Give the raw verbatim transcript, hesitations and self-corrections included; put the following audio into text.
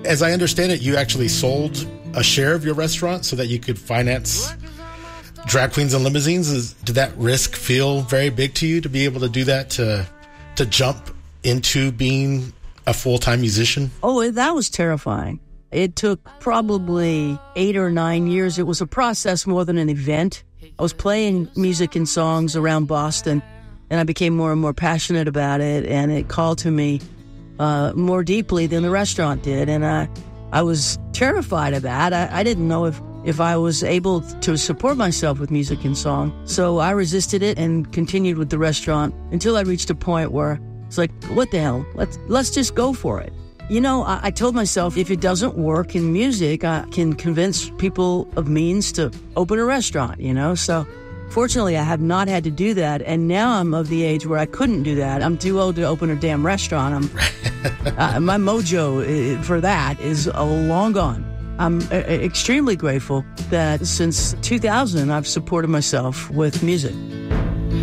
As I understand it, you actually sold a share of your restaurant so that you could finance drag queens and limousines. Is, did that risk feel very big to you to be able to do that, to to jump into being a full-time musician? Oh, that was terrifying. It took probably eight or nine years. It was a process more than an event. I was playing music and songs around Boston, and I became more and more passionate about it, and it called to me uh, more deeply than the restaurant did, and I, I was terrified of that. I, I didn't know if, if I was able to support myself with music and song, so I resisted it and continued with the restaurant until I reached a point where it's like, what the hell? Let's, let's just go for it. You know, I, I told myself if it doesn't work in music, I can convince people of means to open a restaurant, you know? So fortunately, I have not had to do that. And now I'm of the age where I couldn't do that. I'm too old to open a damn restaurant. I'm, uh, my mojo uh, for that is uh, long gone. I'm uh, extremely grateful that since two thousand, I've supported myself with music.